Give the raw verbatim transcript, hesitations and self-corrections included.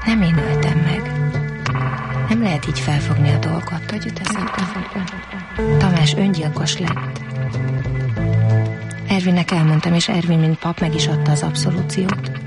Nem én öltem meg. Nem lehet így felfogni a dolgot, hogy jut eszembe. Tamás öngyilkos lett. Ervinnek elmondtam, és Ervin, mint pap, meg is adta az abszolúciót.